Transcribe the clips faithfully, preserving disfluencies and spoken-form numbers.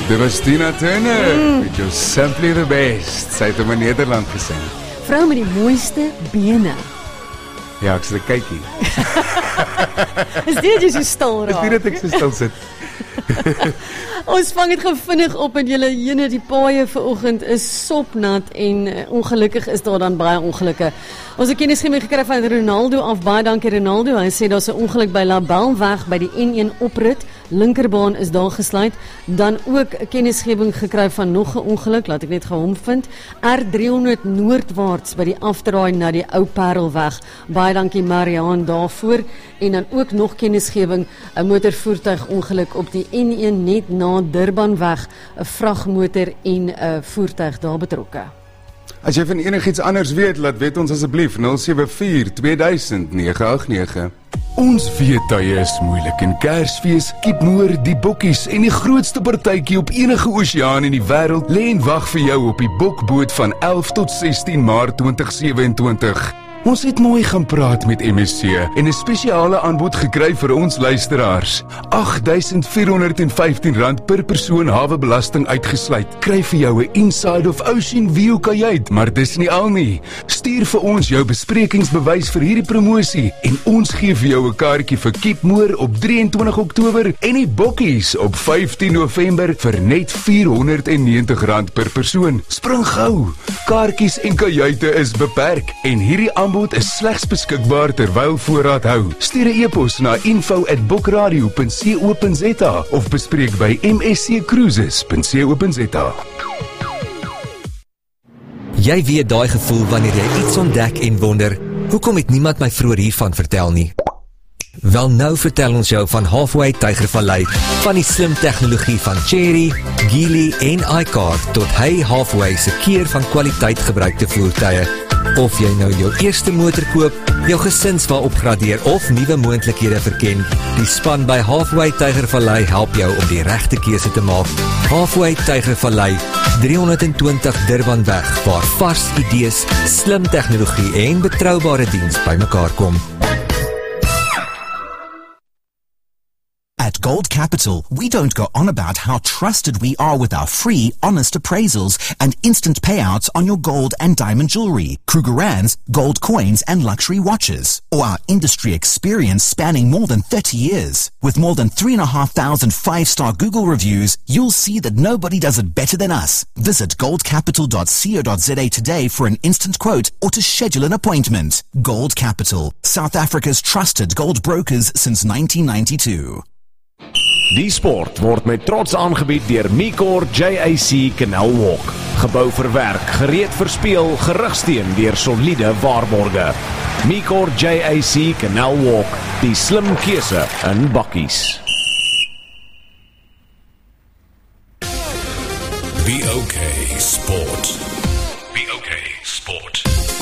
Dit was Tina Turner, mm. met jou Simply the Best. Sy het hom in Nederland gesing. Vrou met die mooiste bene. Ja, ek sit 'n kykie. Is dit jy so stil raak? Is dit dat ek so stil sit? Ons vang het gevinnig op en julle jene die paaie vanoggend is sopnat en uh, ongelukkig is daar dan baie ongelukke. Ons het kennisgewing gekry van Ronaldo af, baie dankie Ronaldo. Hy sê daar's 'n ongeluk by Labelweg by die N een oprit, linkerbaan is daar gesluit. Dan ook 'n kennisgewing gekry van nog 'n ongeluk, laat ek net gou hom vind. R driehonderd noordwaarts by die afdraai na die Ou Parelweg. Baie dankie Mariaan daarvoor. En dan ook nog kennisgewing, 'n motorvoertuigongeluk op die N een net na Durbanweg, 'n vragmotor en 'n voertuig daar betrokke. As jy van enigiets anders weet, laat weet ons asseblief nul sewe vier twee duisend nege agt nege. Ons weet tye is moeilik en Kersfees, Kiepmoer, die bokkies en die grootste partytjie op enige oseaan in die wêreld lê en wag vir jou op die bokboot van elf tot sestien Maart twintig sewe en twintig. Ons het mooi gaan praat met M S C en 'n spesiale aanbod gekry vir ons luisteraars. agt duisend vier honderd vyftien rand per persoon hawebelasting uitgesluit. Kry vir jou 'n Inside of Ocean View kajuit, maar dis nie al nie. Stuur vir ons jou besprekingsbewys vir hierdie promosie en ons gee vir jou 'n kaartjie vir Kiepmoer op drie en twintig Oktober en die Bokkies op vyftien November vir net vierhonderd negentig rand per persoon. Spring gou. Kaartjies en kajuite is beperk en hierdie aanbod is slegs beskikbaar terwyl voorraad hou. Stuur 'n e-pos na info at bookradio punt co punt za of bespreek by m s c cruises punt co punt za. Jy weet daai gevoel wanneer jy iets ontdek en wonder, hoekom het niemand my vroeër hiervan vertel nie? Wel nou vertel ons jou van Halfway Tygervallei, van die slim tegnologie van Chery, Geely en iCar tot Hey Halfway se keer van kwaliteit gebruikte voertuie. Of jy nou jou eerste motor koop, jou gesinswa opgradeer of nuwe moontlikhede verken, die span by Halfway Tygervallei help jou om die regte keuse te maak. Halfway Tygervallei, driehonderd twintig Durbanweg, waar vars idees, slim tegnologie en betroubare diens bymekaar kom. At Gold Capital, we don't go on about how trusted we are with our free, honest appraisals and instant payouts on your gold and diamond jewelry, Krugerrands, gold coins and luxury watches, or our industry experience spanning more than thirty years. With more than three and a half thousand five-star Google reviews, you'll see that nobody does it better than us. Visit gold capital dot co dot za today for an instant quote or to schedule an appointment. Gold Capital, South Africa's trusted gold brokers since nineteen ninety-two. Die sport word met trots aangebied deur Micor J A C Canal Walk. Gebou vir werk, gereed vir speel, gerugsteun deur soliede waarborge. Micor J A C Canal Walk, die slim keuse in bakkies. Be okay Sport. Be okay Sport.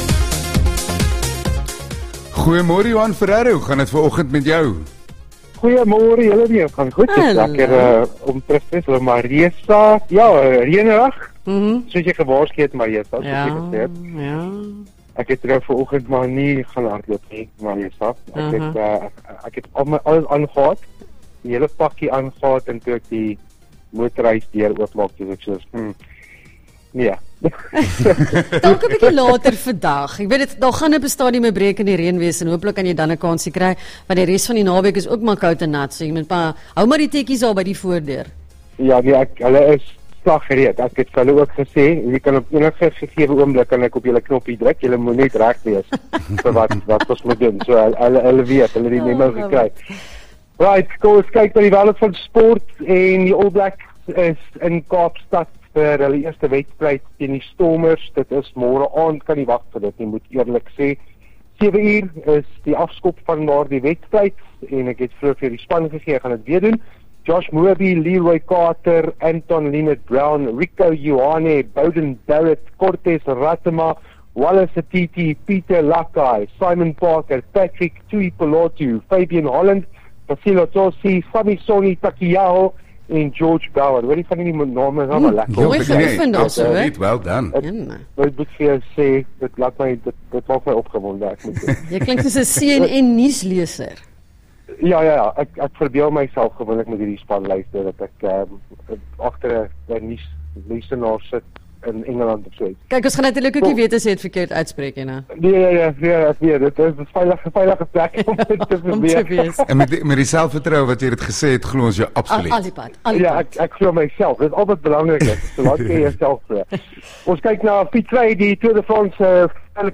Goeiemôre Johan Ferreira, hoe gaan dit vanoggend met jou? Goeiemôre, julle nie, gaan goed, dit is lekker uh, om terug te wees, maar Marisa, ja, reënerig, Mhm. soos jy gewaarsku het, Marisa, soos Ja, jy gesê het. ja. Ek het nou vanoggend maar nie gaan hardloop nie, Marisa. Ek Aha. het, uh, ek, ek het al my, alles aangehad, die hele pakkie aangehad, en toe ek die motorhuis deur oopmaak, dus ek soos, hmm, nee. Dalk 'n bietjie later vandag. Ek weet dit, daar gaan 'n stadium 'n breek in die reën wees en hooplik kan jy dan 'n kansie kry, want die res van die naweek is ook maar koud en nat, so jy moet maar hou maar die tekkies al by die voordeur. Ja, nee, ek, hulle is slaggereed. Ek het vir hulle ook gesê, jy kan op enige gegee oomblik kan ek op julle knoppie druk, julle moet net reg wees vir wat wat ons moet doen. So hulle hulle weet, hulle het die memo gekry. Right, kom ons kyk na die wêreld van sport en die All Blacks is in Kaapstad vir hulle eerste wedstryd teen die Stormers. Dit is môre aand, kan nie wag vir dit nie, moet eerlik sê. sewe uur is die afskop van daardie wedstryd en ek het vroeër vir die span gegee, ek gaan dit weer doen. Josh Moorby, Leroy Carter, Anton Linnett-Brown, Rico Ioane, Bowden Barrett, Cortez Ratema, Wallace Atiti, Peter Lakai, Simon Parker, Patrick Tuipolotu, Fabian Holland, Vasilo Tosi, Samisoni Takiao en George Bauer. Weet jy van die name is allemaal lekker. Mooi geoefen daar so, hè? Well done. Ek moet vir jou sê, dit laat my, dit, dit maak my opgewonde, ek moet doen. Jy klink soos 'n C N N nuusleser. Ja, ja, ja, ek, ek verbeel myself gewoonlik met hierdie span luister, dat ek um, agter 'n nuus lesenaar sit in Engeland of so iets. Kyk, ons gaan natuurlik ook nie weet as jy dit verkeerd uitspreek, hè. Nee, ja, ja, ja, ek weet, dit is 'n veilige, veilige plek om dit te Om te probeer. wees. En met die, met die selfvertroue wat jy dit gesê het, glo ons jou Al, absoluut. al die pad, al die Ja, pad. ek, ek glo myself, dit is altyd belangrik, so laat jy jouself so. Ons kyk na fietsry, die Tour de France, uh,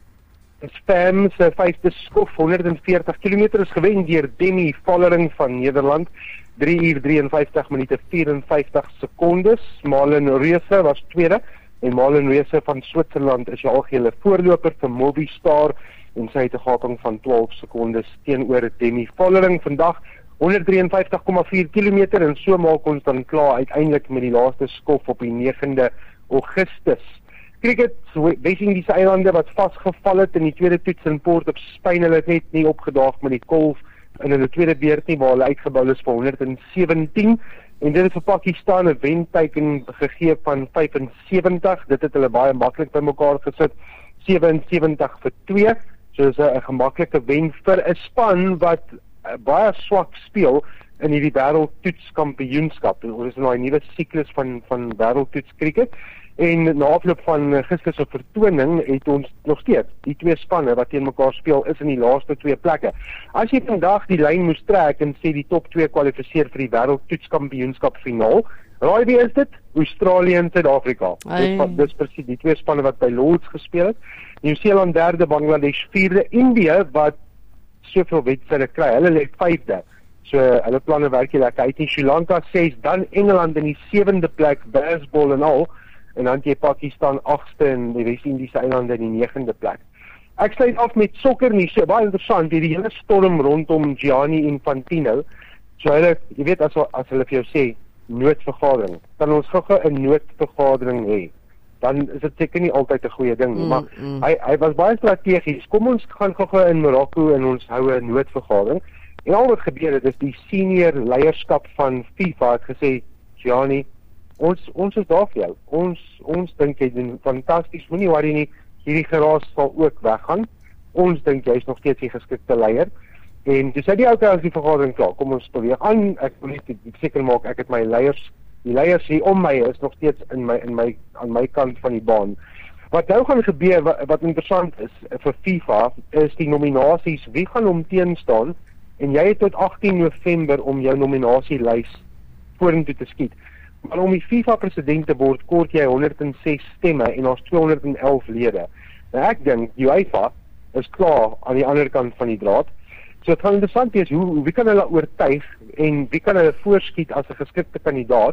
Spam se vyfde skof, honderd veertig kilometer is gewen deur Demi Vollering van Nederland, drie uur drieënvyftig minute vierenvyftig sekondes. Malin Reuse was tweede en Malin Reuse van Switserland is die algehele voorloper vir Movistar en sy het 'n gaping van twaalf sekondes teenoor Demi Vollering vandag. honderd drieënvyftig komma vier kilometer en so maak ons dan klaar uiteindelik met die laaste skof op die negende Augustus. Cricket, Wes-Indiese eilande wat vasgeval het in die tweede toets in Port op Spain, hulle het net nie opgedaag met die kolf in hulle tweede beurt nie, waar hulle uitgebou is vir honderd sewentien en dit het vir Pakistan 'n wenteiken gegee van vyf en sewentig, dit het hulle baie maklik bymekaar gesit, sewe en sewentig vir twee, so is 'n gemaklike wen vir 'n span wat uh, baie swak speel in hierdie wêreldtoetskampioenskap. Ons is in daai nuwe siklus van van wêreldtoets cricket. En na afloop van gister se vertoning het ons nog steeds die twee spanne wat teen mekaar speel is in die laaste twee plekke. As jy vandag die lyn moes trek en sê die top twee kwalifiseer vir die wêreldtoetskampioenskap finaal, raai wie is dit? Australië en Suid-Afrika. Dis, dis presies die twee spanne wat by Lords gespeel het. Nieu-Seeland derde, Bangladesh vierde, Indië wat soveel wedstryde kry. Hulle lê vyfde. So hulle planne werk hier lekker uit. Sri Lanka ses, dan Engeland in die sewende plek, baseball en al. En dan jy Pakistan agste en die Wes-Indiese eilande in die negende plek. Ek sluit af met sokker nie, so baie interessant, die hele storm rondom Gianni Infantino. So hulle, jy weet as as hulle vir jou sê noodvergadering, dan ons gou-gou 'n noodvergadering hê. Dan is dit seker nie altyd 'n goeie ding nie, mm, maar mm. hy hy was baie strategies. Kom ons gaan gou-gou in Marokko en ons hou 'n noodvergadering. En al wat gebeur het is die senior leierskap van FIFA het gesê, Gianni, Ons ons is daar vir jou. Ons ons dink jy doen fantasties. Moenie worry nie. Hierdie geraas sal ook weggaan. Ons dink jy's nog steeds die geskikte leier. En dis uit die ou as die vergadering klaar. Kom ons beweeg aan. Ek wil net seker maak ek het my leiers, die leiers hier om my is nog steeds in my in my aan my kant van die baan. Wat nou gaan gebeur wat, wat interessant is vir FIFA is die nominasies. Wie gaan hom teenstaan? En jy het tot agtien November om jou nominasielys vorentoe te skiet. Maar om die FIFA president te word, kort jy honderd ses stemme en ons tweehonderd elf lede. Nou ek dink UEFA is klaar aan die ander kant van die draad. So dit gaan interessant wees hoe wie kan hulle oortuig en wie kan hulle voorskiet as 'n geskikte kandidaat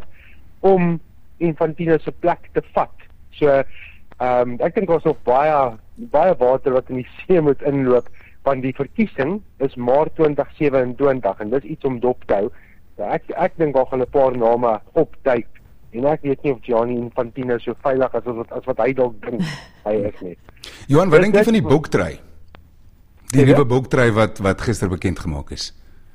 om Infantino se plek te vat. So ehm um, ek dink ons nog baie baie water wat in die see moet inloop, want die verkiesing is Maart twintig sewenentwintig en dis iets om dop te hou. Ek ek dink daar gaan 'n paar name opduik en ek weet nie of Gianni Infantino so veilig as wat as wat hy dalk dink hy is nie. Johan, wat dink jy van die boektrui? Die nuwe boektrui wat wat gister bekend gemaak is.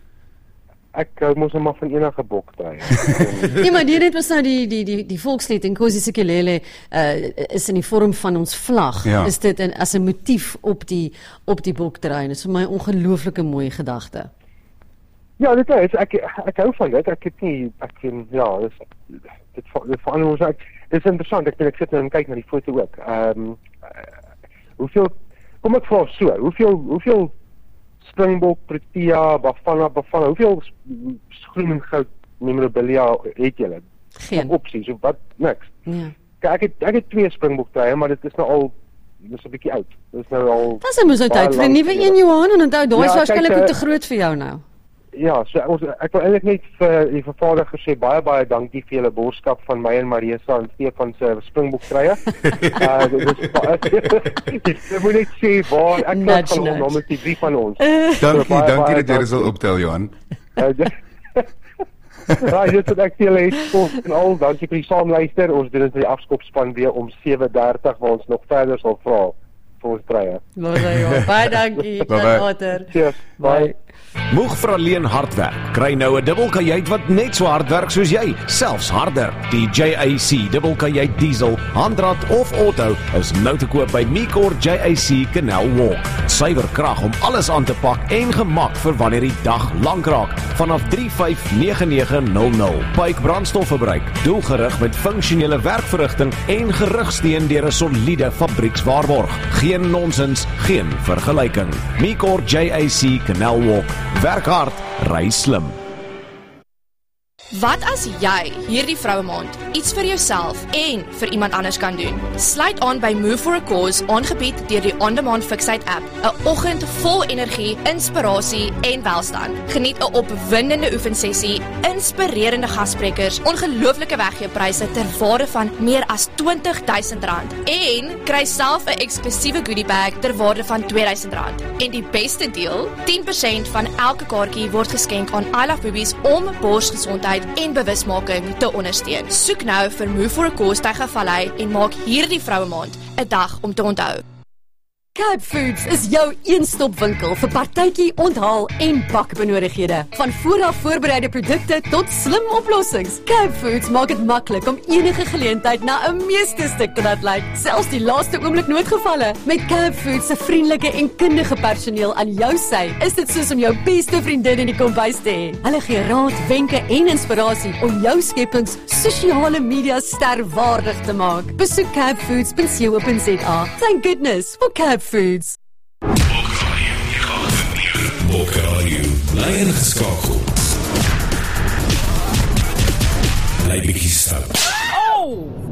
Ek hou mos maar van enige boektrui. Nee, maar die net was nou die die die die volkslied en Nkosi Sikelel uh, is in die vorm van ons vlag. Ja. Is dit in, as 'n motief op die op die boektrui. Dit is vir my 'n ongelooflike mooi gedagte. Ja, dit is ek ek hou van dit. Ek het nie ek ken ja, dis dit dit verander ons ek dis interessant. Ek ek sit nou en kyk na die foto ook. Ehm um, uh, hoeveel kom ek vra so, hoeveel hoeveel Springbok, Protea, Bafana, Bafana, hoeveel groen en goud memorabilia het julle? Geen opsies of wat niks. Ja. Kyk, ek het ek het twee Springbok truie, maar dit is nou al dis 'n bietjie oud. Dis nou al Dis is mos nou tyd vir 'n nuwe een, Johan, en onthou daai is Ja, waarskynlik kyk, ook uh, te groot vir jou nou. Ja, so ons ek wil eintlik net vir die vervaardiger sê baie baie dankie vir julle boodskap van my en Marisa en Stefan se Springbok truie. uh dis ek moet net sê waar ek Nudge, kan nudge. hom met die drie van ons. Dankie, baie, dankie baie dat jy dit sal dankie. optel, Johan. Uh, Ja, dit is ek julle het en al dankie vir die saamluister. Ons doen dit vir die afskopspan weer om sewe dertig waar ons nog verder sal vra vir ons truie. Baie dankie. Bye-bye. Later. Cheers. Bye. Bye. Moeg vir alleen hard werk. Kry nou 'n dubbelkajuit wat net so hard werk soos jy, selfs harder. Die J A C dubbelkajuit diesel, handrat of auto is nou te koop by Micor J A C Canal Walk. Suiwer krag om alles aan te pak en gemak vir wanneer die dag lank raak. Vanaf drie vyf nege nege nul nul. Pyke brandstofverbruik, doelgerig met funksionele werkverrigting en gerugsteun deur 'n soliede fabriekswaarborg. Geen nonsens, geen vergelyking. Micor J A C Canal Walk. Werk hard, ry slim. Wat as jy hierdie vroue maand iets vir jouself en vir iemand anders kan doen? Sluit aan by Move for a Cause, aangebied deur die On-Demand Fiksheid app. 'n Oggend vol energie, inspirasie en welstand. Geniet 'n opwindende oefensessie, inspirerende gassprekers, ongelooflike weggeepryse ter waarde van meer as twintig duisend rand en kry self 'n eksklusiewe goodie bag ter waarde van twee duisend rand. En die beste deel, tien persent van elke kaartjie word geskenk aan I Love Boobies om borsgesondheid en bewusmaking te ondersteun. Soek nou vir Move for a Cause Tygervallei en maak hierdie vroue maand 'n dag om te onthou. Cape Foods is jou een-stop winkel vir partytjie, onthaal en bakbenodighede. Van vooraf voorbereide produkte tot slim oplossings. Cape Foods maak dit maklik om enige geleentheid na 'n meesterstuk te laat lyk, selfs die laaste oomblik noodgevalle. Met Cape Foods se vriendelike en kundige personeel aan jou sy, is dit soos om jou beste vriendin in die kombuis te hê. Hulle gee raad, wenke en inspirasie om jou skepings sosiale media sterwaardig te maak. Besoek cape foods punt co punt za. Thank goodness for Cape Foods. Bokkaradio, bly ingeskakel. Bly bietjie stout. Oh!